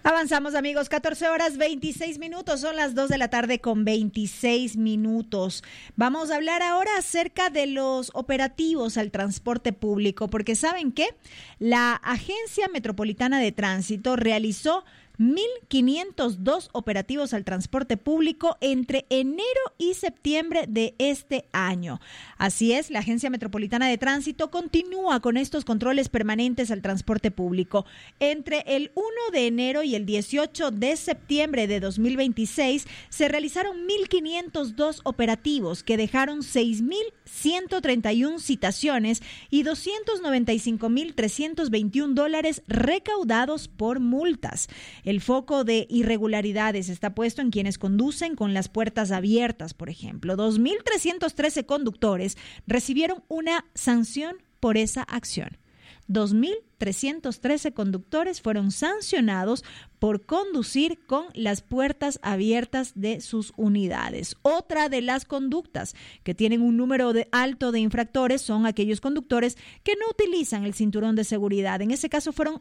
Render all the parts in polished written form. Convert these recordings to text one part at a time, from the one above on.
Avanzamos, amigos, 14 horas 26 minutos, son las 2 de la tarde con 26 minutos. Vamos a hablar ahora acerca de los operativos al transporte público, porque ¿saben qué? La Agencia Metropolitana de Tránsito realizó 1.502 operativos al transporte público entre enero y septiembre de este año. Así es, la Agencia Metropolitana de Tránsito continúa con estos controles permanentes al transporte público. Entre el 1 de enero y el 18 de septiembre de 2026 se realizaron 1.502 operativos que dejaron 6.131 citaciones y $295.321 recaudados por multas. El foco de irregularidades está puesto en quienes conducen con las puertas abiertas, por ejemplo. 2.313 conductores recibieron una sanción por esa acción. 2.313 conductores fueron sancionados por conducir con las puertas abiertas de sus unidades. Otra de las conductas que tienen un número alto de infractores son aquellos conductores que no utilizan el cinturón de seguridad. En ese caso fueron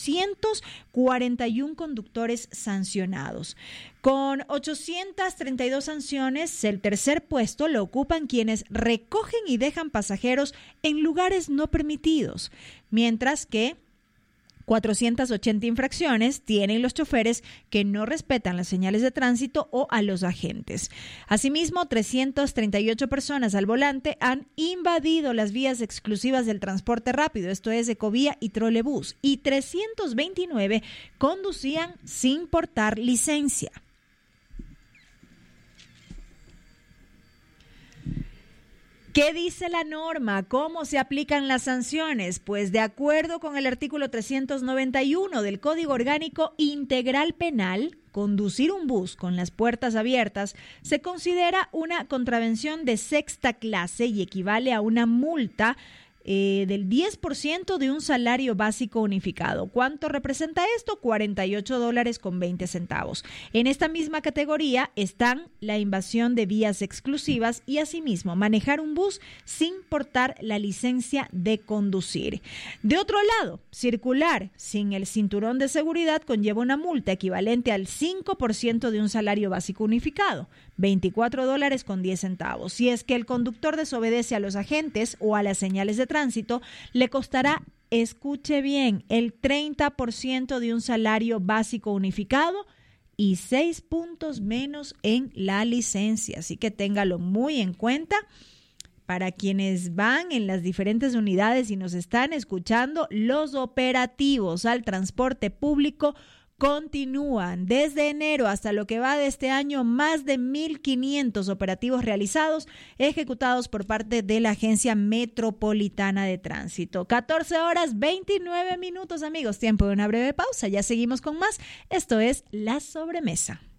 841 conductores sancionados. Con 832 sanciones, el tercer puesto lo ocupan quienes recogen y dejan pasajeros en lugares no permitidos, mientras que 480 infracciones tienen los choferes que no respetan las señales de tránsito o a los agentes. Asimismo, 338 personas al volante han invadido las vías exclusivas del transporte rápido, esto es Ecovía y Trolebús, y 329 conducían sin portar licencia. ¿Qué dice la norma? ¿Cómo se aplican las sanciones? Pues de acuerdo con el artículo 391 del Código Orgánico Integral Penal, conducir un bus con las puertas abiertas se considera una contravención de sexta clase y equivale a una multa del 10% de un salario básico unificado. ¿Cuánto representa esto? $48.20. En esta misma categoría están la invasión de vías exclusivas y asimismo manejar un bus sin portar la licencia de conducir. De otro lado, circular sin el cinturón de seguridad conlleva una multa equivalente al 5% de un salario básico unificado, $24.10. Si es que el conductor desobedece a los agentes o a las señales de tránsito, le costará, escuche bien, el 30% de un salario básico unificado y 6 puntos menos en la licencia. Así que téngalo muy en cuenta. Para quienes van en las diferentes unidades y nos están escuchando, los operativos al transporte público continúan. Desde enero hasta lo que va de este año, más de 1.500 operativos realizados, ejecutados por parte de la Agencia Metropolitana de Tránsito. 14 horas 29 minutos, amigos. Tiempo de una breve pausa. Ya seguimos con más. Esto es La Sobremesa.